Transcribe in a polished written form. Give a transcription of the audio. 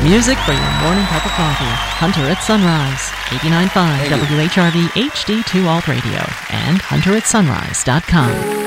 Music for your morning cup of coffee. Hunter at Sunrise. 89.5 WHRV HD2 Alt Radio. And hunteratsunrise.com.